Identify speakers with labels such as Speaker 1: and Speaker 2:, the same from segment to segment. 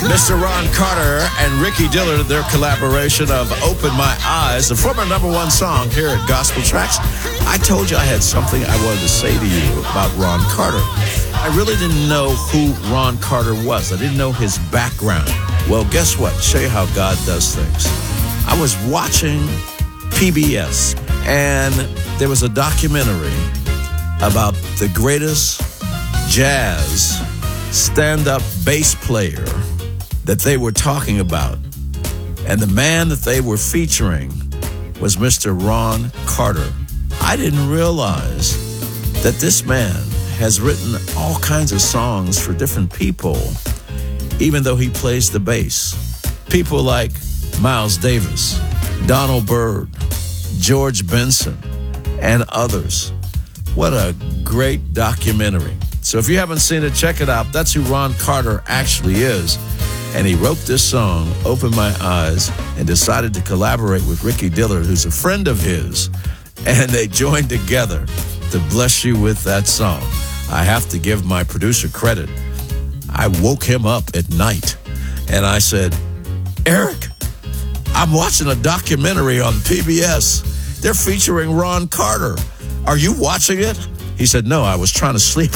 Speaker 1: Mr. Ron Carter and Ricky Dillard, their collaboration of Open My Eyes, the former #1 song here at Gospel Tracks. I told you I had something I wanted to say to you about Ron Carter. I really didn't know who Ron Carter was. I didn't know his background. Well, guess what? Show you how God does things. I was watching PBS, and there was a documentary about the greatest jazz stand-up bass player that they were talking about. And the man that they were featuring was Mr. Ron Carter. I didn't realize that this man has written all kinds of songs for different people, even though he plays the bass. People like Miles Davis, Donald Byrd, George Benson, and others. What a great documentary. So if you haven't seen it, check it out. That's who Ron Carter actually is. And he wrote this song, Open My Eyes, and decided to collaborate with Ricky Dillard, who's a friend of his. And they joined together to bless you with that song. I have to give my producer credit. I woke him up at night and I said, Eric, I'm watching a documentary on PBS. They're featuring Ron Carter. Are you watching it? He said, no, I was trying to sleep.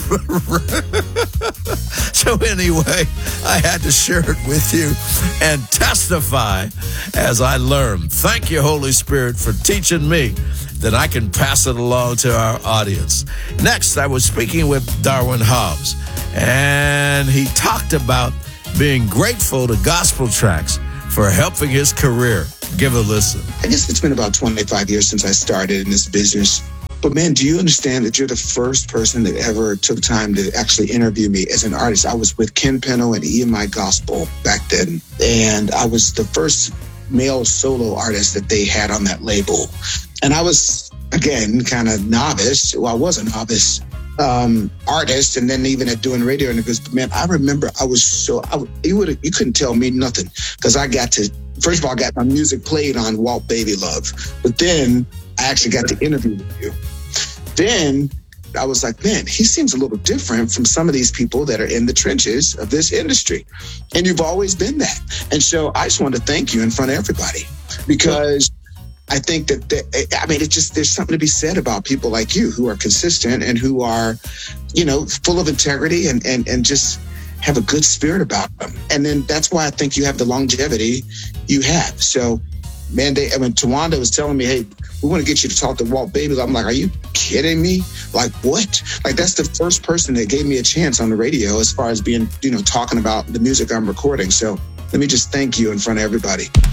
Speaker 1: So anyway, I had to share it with you and testify as I learned. Thank you, Holy Spirit, for teaching me that I can pass it along to our audience. Next, I was speaking with Darwin Hobbs, and he talked about being grateful to Gospel Tracks for helping his career. Give a listen.
Speaker 2: I guess it's been about 25 years since I started in this business. But man, do you understand that you're the first person that ever took time to actually interview me as an artist? I was with Ken Peno and EMI Gospel back then, and I was the first male solo artist that they had on that label. And I was, again, kind of novice. Well, I was a novice artist, and then even at doing radio interviews. But man, I remember I was so, you couldn't tell me nothing, because I got to, first of all, I got my music played on Walt Baby Love. But then I actually got to interview with you. Then I was like, man, he seems a little different from some of these people that are in the trenches of this industry. And you've always been that. And so I just wanted to thank you in front of everybody, because I think that, there's something to be said about people like you who are consistent and who are, full of integrity and just have a good spirit about them. And then that's why I think you have the longevity you have. So, man, when Tawanda was telling me, hey, we want to get you to talk to Walt Baby, I'm like, are you kidding me? Like, what? Like, that's the first person that gave me a chance on the radio as far as being, talking about the music I'm recording. So let me just thank you in front of everybody.